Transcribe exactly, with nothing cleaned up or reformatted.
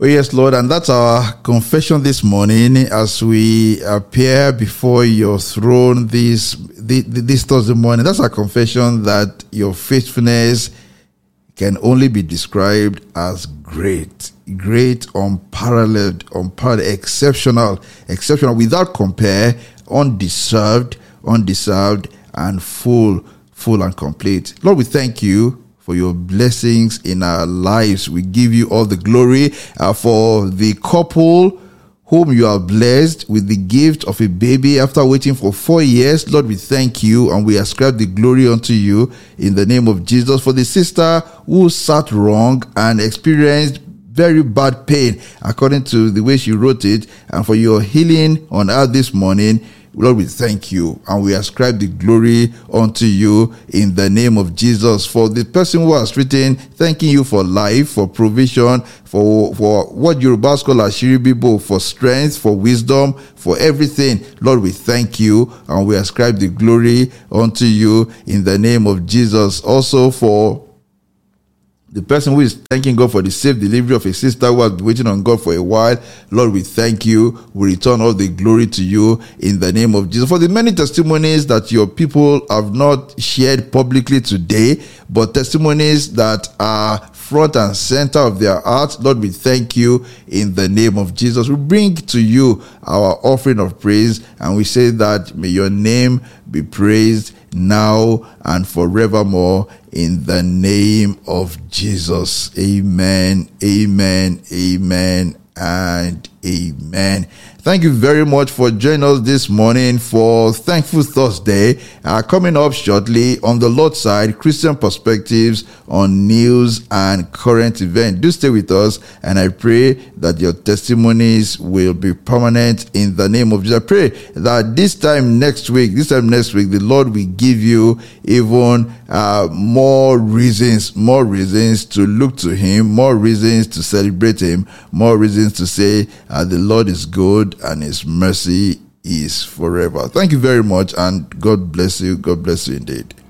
yes, Lord, and that's our confession this morning as we appear before your throne this, this, this Thursday morning. That's our confession that your faithfulness can only be described as great, great, unparalleled, unparalleled, exceptional, exceptional, without compare, undeserved, undeserved, and full, full and complete. Lord, we thank you for your blessings in our lives. We give you all the glory uh, for the couple whom you are blessed with the gift of a baby after waiting for four years. Lord, we thank you and we ascribe the glory unto you in the name of Jesus. For the sister who sat wrong and experienced very bad pain according to the way she wrote it, and for your healing on earth this morning, Lord, we thank you and we ascribe the glory unto you in the name of Jesus. For the person who has written, thanking you for life, for provision, for, for what Yoruba call Ashiri Bibo, for strength, for wisdom, for everything. Lord, we thank you and we ascribe the glory unto you in the name of Jesus. Also for the person who is thanking God for the safe delivery of a sister who has been waiting on God for a while, Lord, we thank you. We return all the glory to you in the name of Jesus. For the many testimonies that your people have not shared publicly today, but testimonies that are front and center of their hearts, Lord, we thank you in the name of Jesus. We bring to you our offering of praise, and we say that may your name be praised now and forevermore in the name of Jesus. Amen, amen, amen, and amen. Thank you very much for joining us this morning for Thankful Thursday. Uh, coming up shortly on the Lord's side, Christian perspectives on news and current events. Do stay with us, and I pray that your testimonies will be permanent in the name of Jesus. I pray that this time next week, this time next week, the Lord will give you even uh, more reasons, more reasons to look to Him, more reasons to celebrate Him, more reasons to say uh, the Lord is good and His mercy is forever. Thank you very much, and God bless you. God bless you indeed.